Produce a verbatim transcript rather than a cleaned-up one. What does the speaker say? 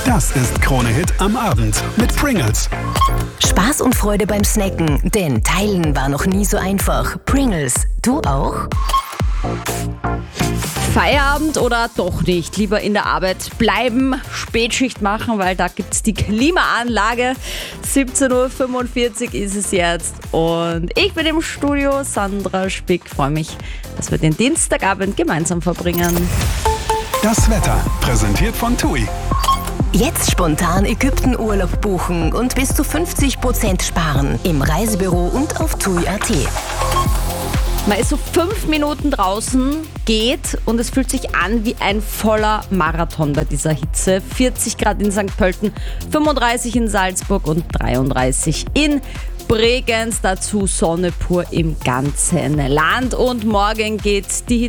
Das ist Krone Hit am Abend mit Pringles. Spaß und Freude beim Snacken, denn teilen war noch nie so einfach. Pringles, du auch? Feierabend oder doch nicht? Lieber in der Arbeit bleiben, Spätschicht machen, weil da gibt es die Klimaanlage. siebzehn Uhr fünfundvierzig ist es jetzt und ich bin im Studio, Sandra Spick. Freue mich, dass wir den Dienstagabend gemeinsam verbringen. Das Wetter, präsentiert von TUI. Jetzt spontan Ägypten-Urlaub buchen und bis zu fünfzig Prozent sparen im Reisebüro und auf tui punkt at. Man ist so fünf Minuten draußen, geht und es fühlt sich an wie ein voller Marathon bei dieser Hitze. vierzig Grad in Sankt Pölten, fünfunddreißig in Salzburg und dreiunddreißig in Bregenz. Dazu Sonne pur im ganzen Land. Und morgen geht die